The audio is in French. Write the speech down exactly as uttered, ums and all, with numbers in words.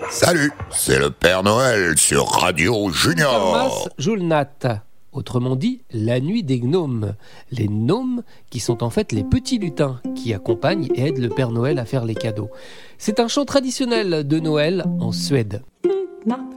Salut, c'est le Père Noël sur Radio Junior. Thomas Julnat, autrement dit la nuit des gnomes. Les gnomes qui sont en fait les petits lutins qui accompagnent et aident le Père Noël à faire les cadeaux. C'est un chant traditionnel de Noël en Suède.